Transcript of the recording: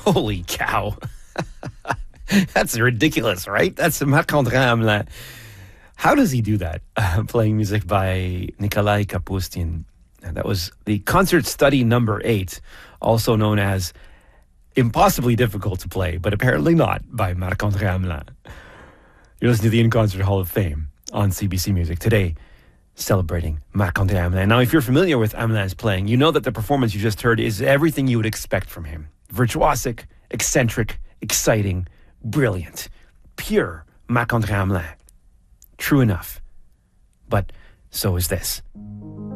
Holy cow. That's ridiculous, right? That's Marc-André Hamelin. How does he do that? Playing music by Nikolai Kapustin. And that was the concert study number 8, also known as Impossibly Difficult to Play, but apparently not, by Marc-André Hamelin. You're listening to the In Concert Hall of Fame on CBC Music today, celebrating Marc-André Hamelin. Now, if you're familiar with Hamelin's playing, you know that the performance you just heard is everything you would expect from him. Virtuosic, eccentric, exciting, brilliant, pure Marc-André Hamelin. True enough. But so is this.